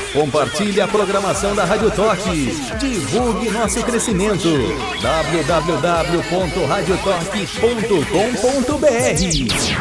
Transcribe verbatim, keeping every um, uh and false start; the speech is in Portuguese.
Compartilhe a programação da Rádio Toque. Divulgue nosso crescimento. w w w ponto radio toque ponto com ponto b r